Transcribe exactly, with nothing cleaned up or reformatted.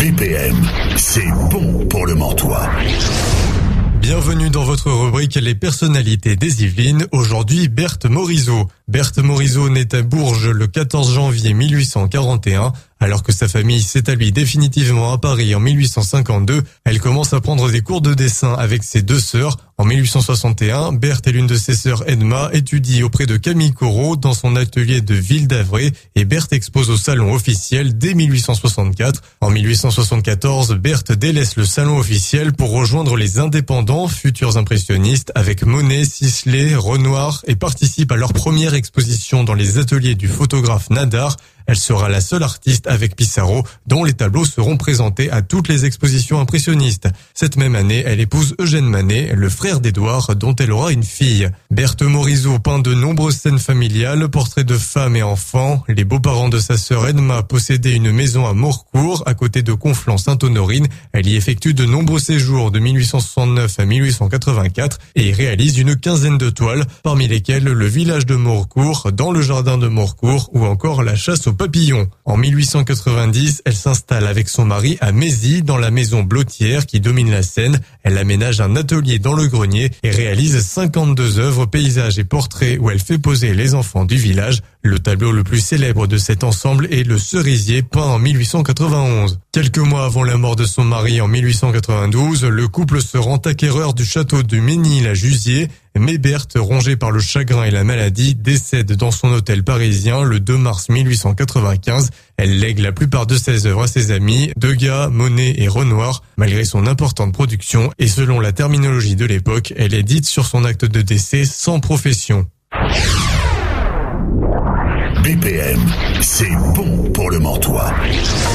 B P M, c'est bon pour le Mortois. Bienvenue dans votre rubrique Les personnalités des Yvelines. Aujourd'hui, Berthe Morisot. Berthe Morisot naît à Bourges le quatorze janvier mille huit cent quarante et un. Alors que sa famille s'établit définitivement à Paris en mille huit cent cinquante-deux, elle commence à prendre des cours de dessin avec ses deux sœurs. En mille huit cent soixante et un, Berthe et l'une de ses sœurs, Edma, étudient auprès de Camille Corot dans son atelier de Ville d'Avray et Berthe expose au salon officiel dès mille huit cent soixante-quatre. En mille huit cent soixante-quatorze, Berthe délaisse le salon officiel pour rejoindre les indépendants, futurs impressionnistes, avec Monet, Sisley, Renoir et participe à leur première exposition dans les ateliers du photographe Nadar. Elle sera la seule artiste avec Pissarro dont les tableaux seront présentés à toutes les expositions impressionnistes. Cette même année, elle épouse Eugène Manet, le frère d'Édouard, dont elle aura une fille. Berthe Morisot peint de nombreuses scènes familiales, portraits de femmes et enfants. Les beaux-parents de sa sœur Edma possédaient une maison à Morcourt, à côté de Conflans-Sainte-Honorine. Elle y effectue de nombreux séjours de mille huit cent soixante-neuf à mille huit cent quatre-vingt-quatre et réalise une quinzaine de toiles, parmi lesquelles le village de Morcourt, dans le jardin de Morcourt ou encore la chasse aux papillons. En mille huit cent quatre-vingt-dix, elle s'installe avec son mari à Mézy, dans la maison Blottière qui domine la Seine. Elle aménage un atelier dans le grenier et réalise cinquante-deux œuvres, paysages et portraits où elle fait poser les enfants du village. Le tableau le plus célèbre de cet ensemble est le Cerisier, peint en mille huit cent quatre-vingt-onze. Quelques mois avant la mort de son mari en mille huit cent quatre-vingt-douze, le couple se rend acquéreur du château de Ménil-à-Jusier. Mais Berthe, rongée par le chagrin et la maladie, décède dans son hôtel parisien le deux mars mille huit cent quatre-vingt-quinze. Elle lègue la plupart de ses œuvres à ses amis, Degas, Monet et Renoir, malgré son importante production. Et selon la terminologie de l'époque, elle est dite sur son acte de décès sans profession. B P M, c'est bon pour le Mortois.